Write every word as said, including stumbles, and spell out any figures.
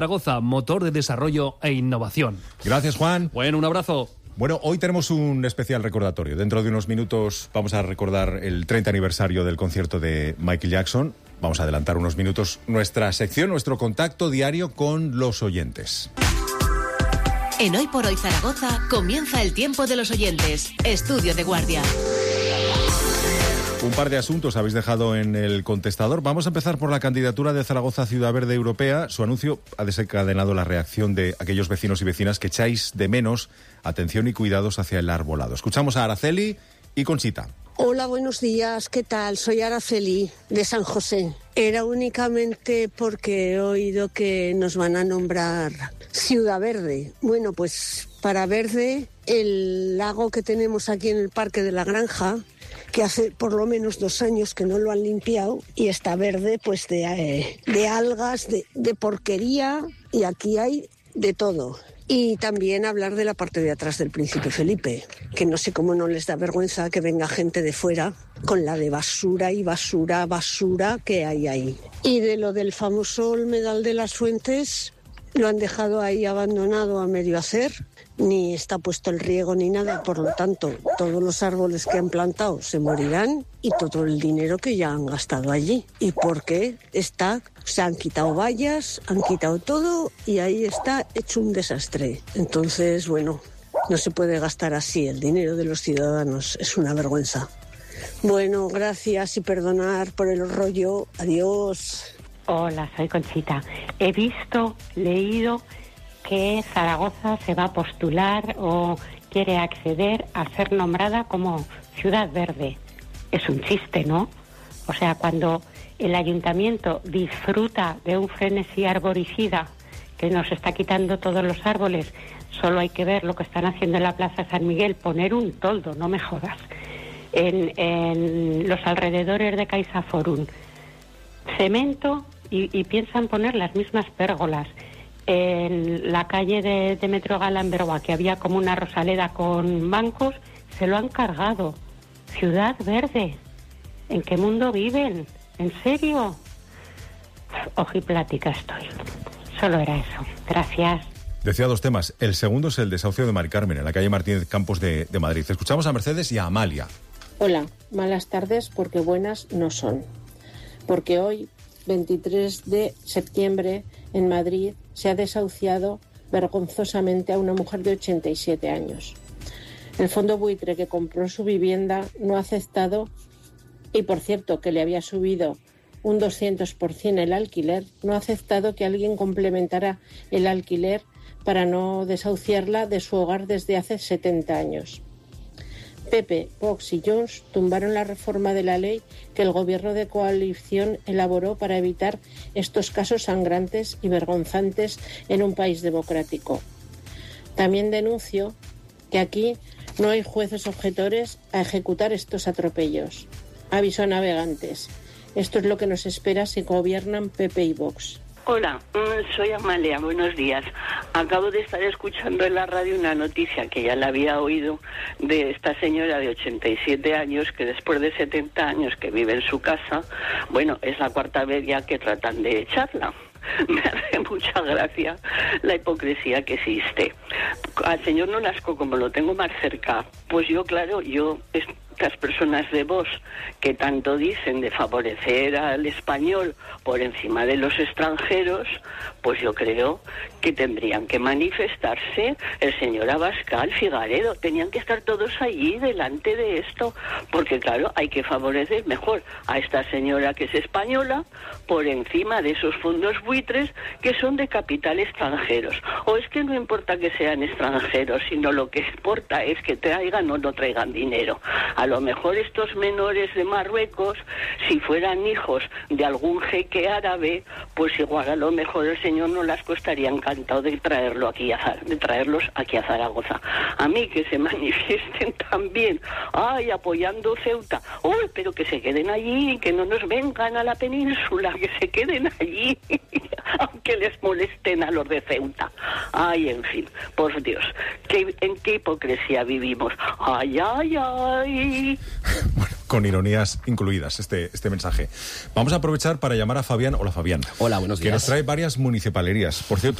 Zaragoza, motor de desarrollo e innovación. Gracias, Juan. Bueno, un abrazo. Bueno, hoy tenemos un especial recordatorio. Dentro de unos minutos vamos a recordar el treinta aniversario del concierto de Michael Jackson. Vamos a adelantar unos minutos nuestra sección, nuestro contacto diario con los oyentes. En Hoy por Hoy Zaragoza comienza el tiempo de los oyentes. Estudio de guardia. Un par de asuntos habéis dejado en el contestador. Vamos a empezar por la candidatura de Zaragoza Ciudad Verde Europea. Su anuncio ha desencadenado la reacción de aquellos vecinos y vecinas que echáis de menos atención y cuidados hacia el arbolado. Escuchamos a Araceli y Conchita. Hola, buenos días. ¿Qué tal? Soy Araceli, de San José. Era únicamente porque he oído que nos van a nombrar Ciudad Verde. Bueno, pues para verde, el lago que tenemos aquí en el Parque de la Granja, que hace por lo menos dos años que no lo han limpiado y está verde pues de, eh, de algas, de, de porquería, y aquí hay de todo. Y también hablar de la parte de atrás del Príncipe Felipe, que no sé cómo no les da vergüenza que venga gente de fuera con la de basura y basura, basura que hay ahí. Y de lo del famoso Olmedal de las Fuentes, lo han dejado ahí abandonado a medio hacer, ni está puesto el riego ni nada, por lo tanto, todos los árboles que han plantado se morirán y todo el dinero que ya han gastado allí. ¿Y por qué? Está, se han quitado vallas, han quitado todo y ahí está hecho un desastre. Entonces, bueno, no se puede gastar así el dinero de los ciudadanos, es una vergüenza. Bueno, gracias y perdonar por el rollo. Adiós. Hola, soy Conchita. He visto, leído que Zaragoza se va a postular o quiere acceder a ser nombrada como Ciudad Verde. Es un chiste, ¿no? O sea, cuando el ayuntamiento disfruta de un frenesí arboricida que nos está quitando todos los árboles, solo hay que ver lo que están haciendo en la Plaza San Miguel, poner un toldo, no me jodas, en, en los alrededores de CaixaForum, cemento y, y piensan poner las mismas pérgolas. En la calle de, de Metro Galamberba, que había como una rosaleda con bancos, se lo han cargado. Ciudad Verde. ¿En qué mundo viven? ¿En serio? Ojiplática estoy. Solo era eso. Gracias. Decía dos temas. El segundo es el desahucio de Mari Carmen, en la calle Martínez Campos de, de Madrid. Escuchamos a Mercedes y a Amalia. Hola, malas tardes porque buenas no son. Porque hoy, veintitrés de septiembre, en Madrid, se ha desahuciado vergonzosamente a una mujer de ochenta y siete años. El fondo buitre que compró su vivienda no ha aceptado, y por cierto que le había subido un doscientos por ciento el alquiler, no ha aceptado que alguien complementara el alquiler para no desahuciarla de su hogar desde hace setenta años. Pepe, Vox y Junts tumbaron la reforma de la ley que el gobierno de coalición elaboró para evitar estos casos sangrantes y vergonzantes en un país democrático. También denuncio que aquí no hay jueces objetores a ejecutar estos atropellos. Aviso a navegantes. Esto es lo que nos espera si gobiernan Pepe y Vox. Hola, soy Amalia, buenos días. Acabo de estar escuchando en la radio una noticia que ya la había oído de esta señora de ochenta y siete años que después de setenta años que vive en su casa, bueno, es la cuarta vez ya que tratan de echarla. Me hace mucha gracia la hipocresía que existe. Al señor Nolasco, como lo tengo más cerca, pues yo, claro, yo... estas personas de Vox que tanto dicen de favorecer al español por encima de los extranjeros, pues yo creo que tendrían que manifestarse el señor Abascal, Figaredo, tenían que estar todos allí delante de esto, porque claro, hay que favorecer mejor a esta señora que es española por encima de esos fondos buitres que son de capital extranjeros. O es que no importa que sean extranjeros, sino lo que importa es que traigan o no traigan dinero. A lo mejor estos menores de Marruecos, si fueran hijos de algún jeque árabe, pues igual a lo mejor el señor Nolasco estaría encantado de traerlo aquí a, de traerlos aquí a Zaragoza. A mí que se manifiesten también, ay, apoyando Ceuta, uy, pero que se queden allí, que no nos vengan a la península, que se queden allí. aunque les molesten a los de Ceuta. Ay, en fin, por Dios, ¿qué, ¿en qué hipocresía vivimos? Ay, ay, ay. Bueno, con ironías incluidas este, este mensaje. Vamos a aprovechar para llamar a Fabián. Hola, Fabián. Hola, buenos días. Que nos trae varias municipalerías. Por cierto,